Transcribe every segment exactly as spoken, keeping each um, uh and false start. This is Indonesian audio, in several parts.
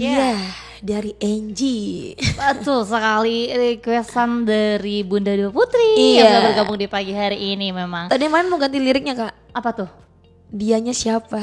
Iya, dari Angie. Betul sekali, requestan dari Bunda Dua Putri Iya. yang sudah bergabung di pagi hari ini memang. Tadi main mau ganti liriknya kak. Apa tuh? Dianya siapa?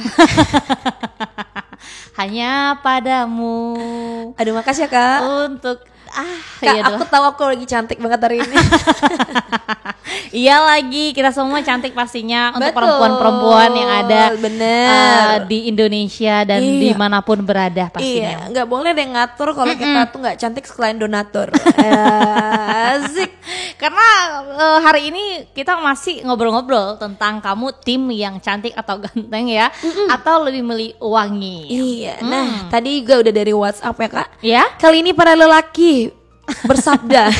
Hanya padamu. Aduh makasih ya kak. Untuk ah, Kak, iya aku tahu aku lagi cantik banget hari ini. Iya lagi, kita semua cantik pastinya untuk Betul, perempuan-perempuan yang ada bener. uh, di Indonesia dan Iya. dimanapun berada Iya, pastinya. nggak boleh deh ngatur kalau kita tuh nggak cantik selain donatur. Asik. Karena uh, hari ini kita masih ngobrol-ngobrol tentang kamu tim yang cantik atau ganteng ya, atau lebih milih wangi. Iya. Nah, tadi juga udah dari WhatsApp ya kak. Ya? Kali ini para lelaki bersabda.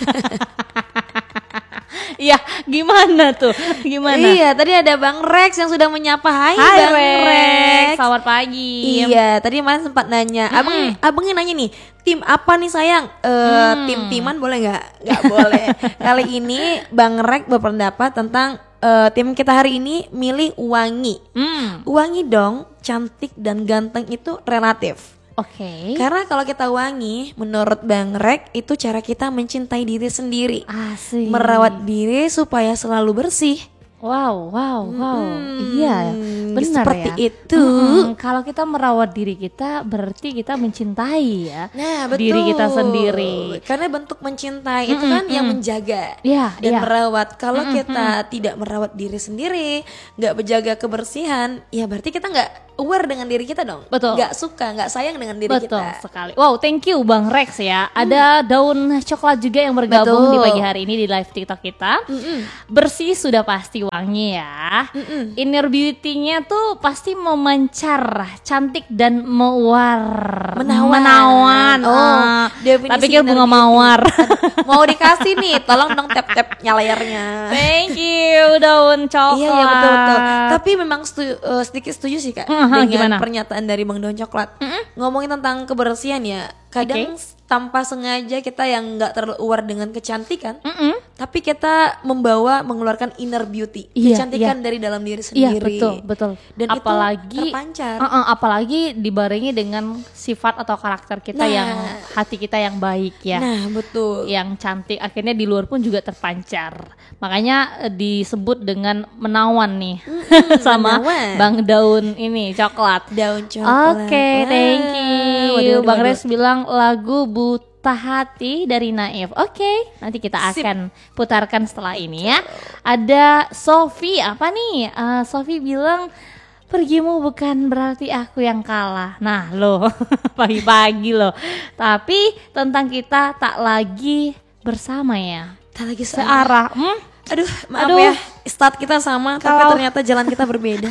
Iya, gimana tuh? Gimana? Iya, tadi ada Bang Rex yang sudah menyapa. Hai, Hai Bang Rex. Rex. Selamat pagi. Iya, tadi kemarin sempat nanya. Abang, abangnya nanya nih, tim apa nih sayang? Eh, Hmm. tim-timan boleh nggak? Nggak boleh. Kali ini Bang Rex berpendapat tentang eh, tim kita hari ini milih wangi. Hmm. Wangi dong, cantik dan ganteng itu relatif. Oke. Karena kalau kita wangi, menurut Bang Rex itu cara kita mencintai diri sendiri. Asik. Merawat diri supaya selalu bersih. Wow, wow, wow. Hmm, Iya, benar seperti ya. itu. Mm-mm. Kalau kita merawat diri kita, berarti kita mencintai ya. Nah, betul. Diri kita sendiri. Karena bentuk mencintai itu kan yang menjaga Iya, dan iya. merawat. Kalau kita tidak merawat diri sendiri, nggak menjaga kebersihan, ya berarti kita nggak aware dengan diri kita dong. Betul. Nggak suka, nggak sayang dengan diri Betul kita. sekali. Wow, thank you Bang Rex ya. Ada daun coklat juga yang bergabung Betul. di pagi hari ini di live TikTok kita. Bersih sudah pasti wangi ya. Inner beauty-nya tuh pasti memancar, cantik dan mewar. Menawan. Menawan. Oh, Ah, definisi tak pikir inner bunga beauty. mawar. Mau dikasih nih, tolong dong tap-tapnya layarnya. Thank you daun coklat. Iya, iya betul betul. Tapi memang stu- eh, sedikit setuju sih kak Mhm, dengan gimana? pernyataan dari Bang Daun Coklat. Ngomongin tentang kebersihan ya, kadang Oke. s- tanpa sengaja kita yang nggak terlalu aware dengan kecantikan, Mm-mm. tapi kita membawa mengeluarkan inner beauty, Iya, kecantikan iya. dari dalam diri Iya sendiri. betul betul. Dan apalagi itu terpancar. Uh-uh, apalagi dibarengi dengan sifat atau karakter kita Nah. yang hati kita yang baik ya. Nah betul. Yang cantik akhirnya di luar pun juga terpancar. Makanya eh, disebut dengan menawan nih sama menawan. Bang Daun ini coklat. Daun coklat. Oke, thank Wah, you. waduh, waduh, Bang waduh. Res bilang lagu Buta Hati dari Naif. Oke, nanti kita Sip. akan putarkan setelah ini ya. Ada Sofi, apa nih? Eh, Sofi bilang pergimu bukan berarti aku yang kalah. Nah, loh, pagi-pagi loh. Tapi tentang kita tak lagi bersama ya. Tak lagi searah. Searah. Hmm? Aduh, maaf Aduh. ya. Start kita sama, tapi Kalau- ternyata jalan kita berbeda.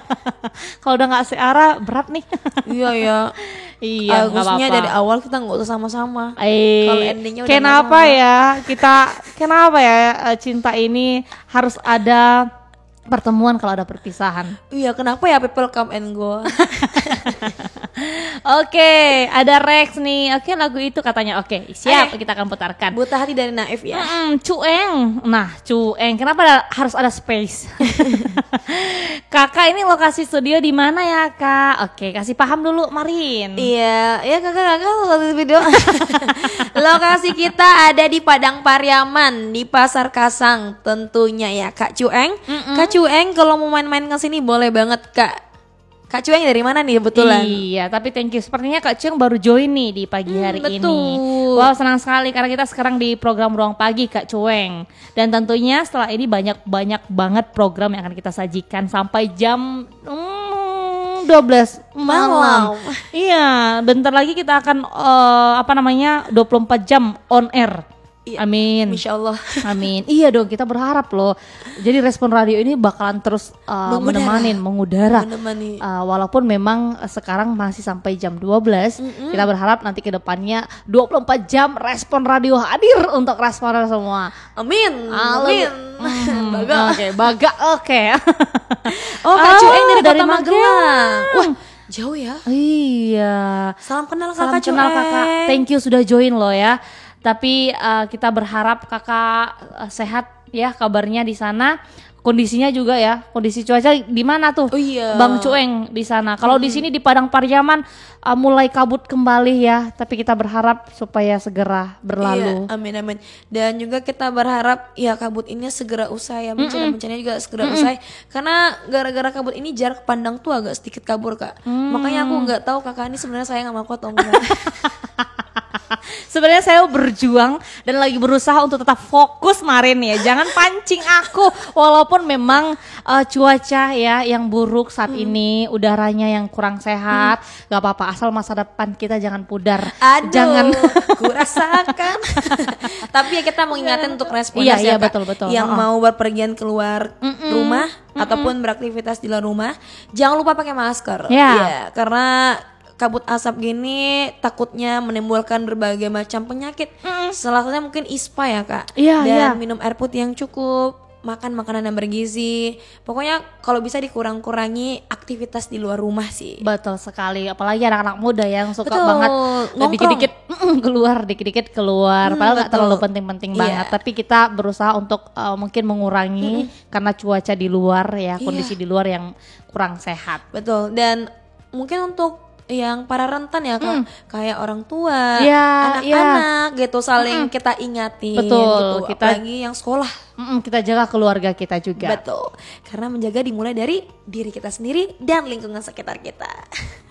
Kalau udah nggak searah berat nih. Iya ya. Iya, nggak Agusnya apa-apa. dari awal kita nggak usah sama-sama. Eh, Kalau endingnya udah kenapa sama-sama. ya kita kenapa ya eh, cinta ini harus ada pertemuan kalau ada perpisahan? Iya, kenapa ya people come and go? Oke, ada Rex nih. Oke, lagu itu katanya. Oke, siap, Oke. kita akan putarkan. Buta hati dari Naif ya. Hmm, cueng. Nah, cueng. Kenapa ada- harus ada space? Kakak ini lokasi studio di mana ya, Kak? Oke, kasih paham dulu, Marin. Iya, ya kakak-kakak satu video. Lokasi kita ada di Padang Pariaman, di Pasar Kasang tentunya ya, Kak Cueng. Kak Cueng kalau mau main-main ke sini boleh banget, Kak. Kak Cueng dari mana nih kebetulan? Iya, tapi thank you. Sepertinya Kak Cung baru join nih di pagi hari Hmm, betul. ini. Wow, senang sekali karena kita sekarang di program Ruang Pagi Kak Cueng. Dan tentunya setelah ini banyak-banyak banget program yang akan kita sajikan sampai jam hmm, dua belas malam. Malam. Iya, bentar lagi kita akan eh, apa namanya dua puluh empat jam on air. Iya, Amin. Masya Allah. Amin. Iya dong, kita berharap loh. Jadi Respon Radio ini bakalan terus uh, Mengudara. menemanin, mengudara. Menemani. Uh, walaupun memang uh, sekarang masih sampai jam dua belas, kita berharap nanti ke depannya dua puluh empat jam Respon Radio hadir untuk responer semua. Amin. Halo. Amin. Hmm, Baga. Oke, baga. Oke. Oh, Kak Oh, Cueng dari, dari Kota Magelang. Magelang. Wah, jauh ya. Iya. Salam kenal Salam Kakak kenal Cueng. kakak. Thank you sudah join loh ya. Tapi uh, kita berharap kakak uh, sehat ya kabarnya di sana. kondisinya juga ya, kondisi cuaca di mana tuh? Oh iya. Bang Cueng di sana. Kalau di sini di Padang Pariaman uh, mulai kabut kembali ya, tapi kita berharap supaya segera berlalu. Iya, amin amin. Dan juga kita berharap ya kabut ini segera usai ya, bencana-bencana juga segera usai. Karena gara-gara kabut ini jarak pandang tuh agak sedikit kabur kak. Mm. Makanya aku nggak tahu kakak ini sebenarnya sayang sama aku atau enggak. Sebenarnya saya berjuang dan lagi berusaha untuk tetap fokus Marin ya. Jangan pancing aku walaupun memang uh, cuaca ya yang buruk saat hmm. ini, udaranya yang kurang sehat. Hmm. Gak apa-apa asal masa depan kita jangan pudar. Aduh, jangan ku rasakan. Tapi ya kita mau ingatin untuk respon iya, ya iya, Kak, betul, betul. yang uh-uh. mau berpergian keluar Mm-mm. rumah Mm-mm. ataupun beraktivitas di luar rumah, jangan lupa pakai masker. Ya. Ya, karena kabut asap gini takutnya menimbulkan berbagai macam penyakit. Mm. Salah satunya mungkin ispa ya kak. Iya, Dan iya. minum air putih yang cukup, makan makanan yang bergizi. Pokoknya kalau bisa dikurang-kurangi aktivitas di luar rumah sih. Betul sekali, apalagi anak-anak muda yang suka Betul, banget nongkrong. dikit-dikit mm, keluar, dikit-dikit keluar. Hmm, Padahal nggak betul. terlalu penting-penting Iya. banget. Tapi kita berusaha untuk uh, mungkin mengurangi karena cuaca di luar ya, kondisi Iya. di luar yang kurang sehat. Betul. Dan mungkin untuk yang para rentan ya kak, Hmm. kayak orang tua, Ya, anak-anak gitu saling kita ingatin. Betul, gitu. kita- Apalagi yang sekolah. Mm-mm, kita jaga keluarga kita juga. Betul. Karena menjaga dimulai dari diri kita sendiri dan lingkungan sekitar kita.